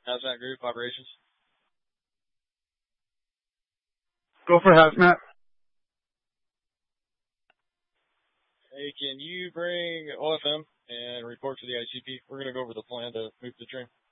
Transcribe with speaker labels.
Speaker 1: Hazmat Group Operations.
Speaker 2: Go for hazmat.
Speaker 1: Hey, can you bring OFM and report to the ICP? We're going to go over the plan to move the train.